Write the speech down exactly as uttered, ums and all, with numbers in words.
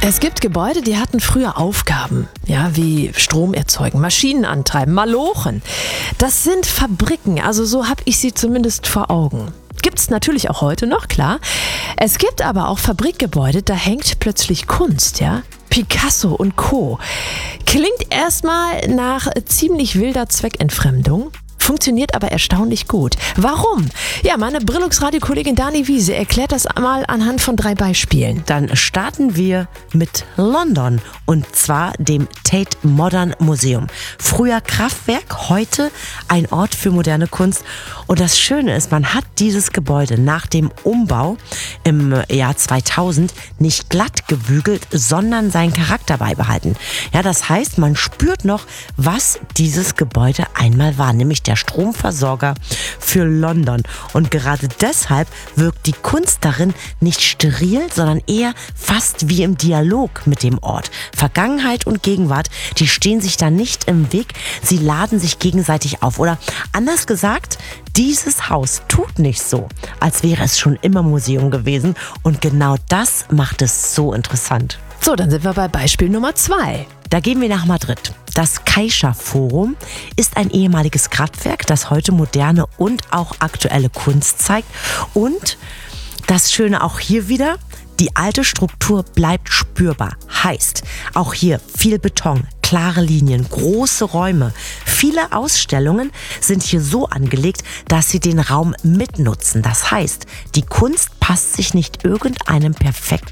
Es gibt Gebäude, die hatten früher Aufgaben, ja, wie Strom erzeugen, Maschinen antreiben, Malochen. Das sind Fabriken, also so habe ich sie zumindest vor Augen. Gibt's natürlich auch heute noch, klar. Es gibt aber auch Fabrikgebäude, da hängt plötzlich Kunst, ja. Picasso und Co. Klingt erstmal nach ziemlich wilder Zweckentfremdung. Funktioniert aber erstaunlich gut. Warum? Ja, meine Brillux-Radio-Kollegin Dani Wiese erklärt das mal anhand von drei Beispielen. Dann starten wir mit London und zwar dem Tate Modern Museum. Früher Kraftwerk, heute ein Ort für moderne Kunst. Und das Schöne ist, man hat dieses Gebäude nach dem Umbau im Jahr zweitausend nicht glatt gebügelt, sondern seinen Charakter beibehalten. Ja, das heißt, man spürt noch, was dieses Gebäude einmal war, nämlich der Stromversorger für London. Und gerade deshalb wirkt die Kunst darin nicht steril, sondern eher fast wie im Dialog mit dem Ort. Vergangenheit und Gegenwart, die stehen sich da nicht im Weg, sie laden sich gegenseitig auf. Oder anders gesagt, dieses Haus tut nicht so, als wäre es schon immer Museum gewesen. Und genau das macht es so interessant. So, dann sind wir bei Beispiel Nummer zwei. Da gehen wir nach Madrid. Das Caixa Forum ist ein ehemaliges Kraftwerk, das heute moderne und auch aktuelle Kunst zeigt. Und das Schöne auch hier wieder, die alte Struktur bleibt spürbar. Heißt, auch hier viel Beton, klare Linien, große Räume. Viele Ausstellungen sind hier so angelegt, dass sie den Raum mitnutzen. Das heißt, die Kunst passt sich nicht irgendeinem perfekten